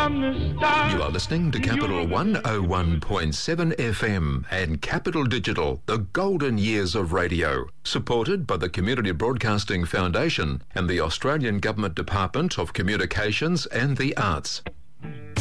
from the start. You are listening to Capital 101.7 FM and Capital Digital, the golden years of radio, supported by the Community Broadcasting Foundation and the Australian Government Department of Communications and the Arts.